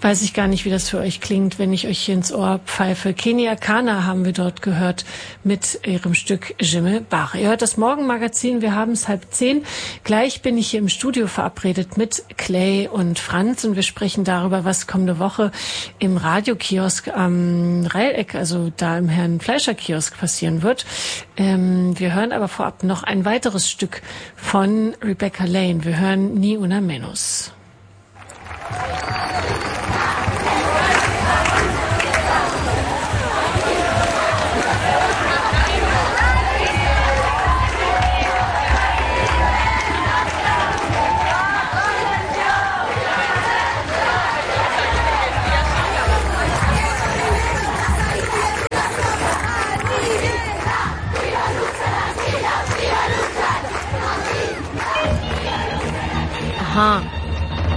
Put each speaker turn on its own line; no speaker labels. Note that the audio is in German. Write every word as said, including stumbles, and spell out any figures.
Weiß ich gar nicht, wie das für euch klingt, wenn ich euch hier ins Ohr pfeife. Kenia Kana haben wir dort gehört mit ihrem Stück Jimme Bach. Ihr hört das Morgenmagazin, wir haben es halb zehn. Gleich bin ich hier im Studio verabredet mit Clay und Franz und wir sprechen darüber, was kommende Woche im Radiokiosk am Reileck, also da im Herrn Fleischer Kiosk passieren wird. Ähm, wir hören aber vorab noch ein weiteres Stück von Rebecca Lane. Wir hören Ni Una Menos. Aha.